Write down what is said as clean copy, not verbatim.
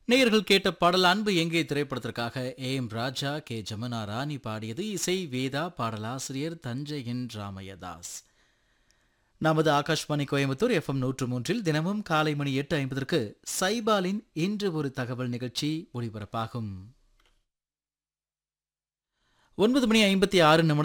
நேயர்கள் கேட்ட பாடல் அன்பு எங்கே திரைப்படத்திற்காக ஏ.எம். ராஜா, கே. ஜமுனா ராணி பாடியது. இசை வேதா, பாடலாசிரியர் தஞ்சையின் ராமையதாஸ். நமது ஆகாஷ்வாணி கோயம்புத்தூர் FM 103 தினமும் காலை மணி 8:50 சைபாலின் இன்று ஒரு தகவல் நிகழ்ச்சி ஒளிபரப்பாகும். 9:56